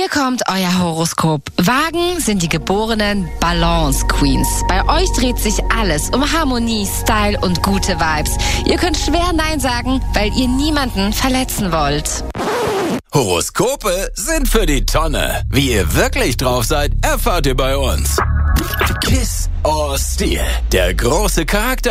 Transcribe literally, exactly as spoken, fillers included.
Hier kommt euer Horoskop. Wagen sind die geborenen Balance Queens. Bei euch dreht sich alles um Harmonie, Style und gute Vibes. Ihr könnt schwer Nein sagen, weil ihr niemanden verletzen wollt. Horoskope sind für die Tonne. Wie ihr wirklich drauf seid, erfahrt ihr bei uns. Kiss or Steal, der große Charakter